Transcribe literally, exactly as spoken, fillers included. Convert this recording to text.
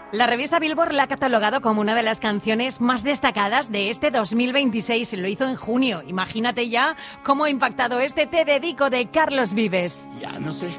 La revista Billboard la ha catalogado como una de las canciones más destacadas de este dos mil veintiséis. Lo hizo en junio. Imagínate ya cómo ha impactado este Te Dedico de Carlos Vives. Ya no sé